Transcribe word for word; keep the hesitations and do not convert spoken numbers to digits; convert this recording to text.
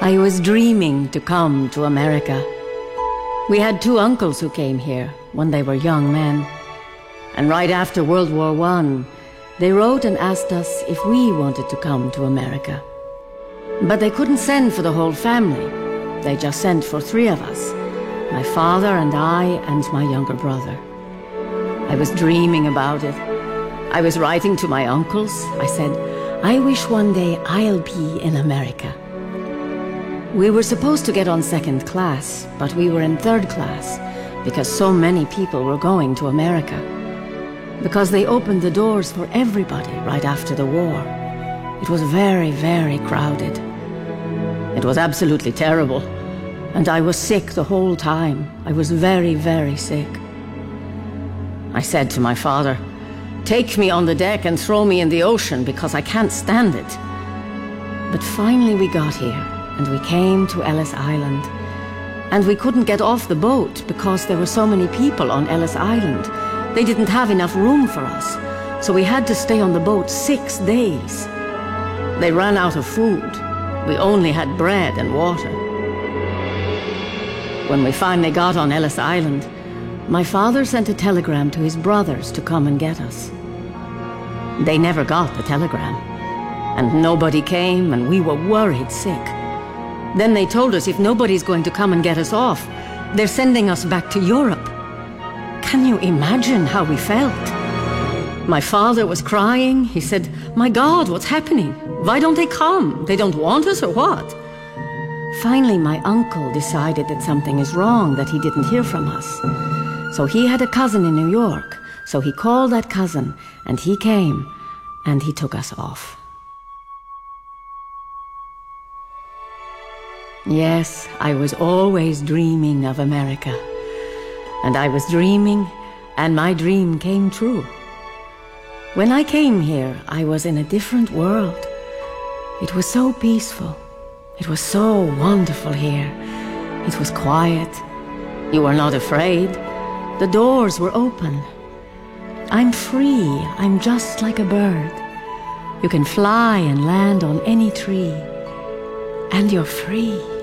I was dreaming to come to America. We had two uncles who came here when they were young men. And right after World War One, they wrote and asked us if we wanted to come to America. But they couldn't send for the whole family. They just sent for three of us, my father and I and my younger brother. I was dreaming about it. I was writing to my uncles. I said, I wish one day I'll be in America. We were supposed to get on second class, but we were in third class because so many people were going to America. Because they opened the doors for everybody right after the war. It was very, very crowded. It was absolutely terrible. And I was sick the whole time. I was very, very sick. I said to my father, take me on the deck and throw me in the ocean because I can't stand it. But finally we got here. And we came to Ellis Island. And we couldn't get off the boat because there were so many people on Ellis Island. They didn't have enough room for us. So we had to stay on the boat six days. They ran out of food. We only had bread and water. When we finally got on Ellis Island, my father sent a telegram to his brothers to come and get us. They never got the telegram. And nobody came, and we were worried sick. Then they told us if nobody's going to come and get us off, they're sending us back to Europe. Can you imagine how we felt? My father was crying. He said, my God, what's happening? Why don't they come? They don't want us or what? Finally, my uncle decided that something is wrong, that he didn't hear from us. So he had a cousin in New York. So he called that cousin, and he came, and he took us off. Yes, I was always dreaming of America. And I was dreaming, and my dream came true. When I came here, I was in a different world. It was so peaceful. It was so wonderful here. It was quiet. You were not afraid. The doors were open. I'm free. I'm just like a bird. You can fly and land on any tree. And you're free.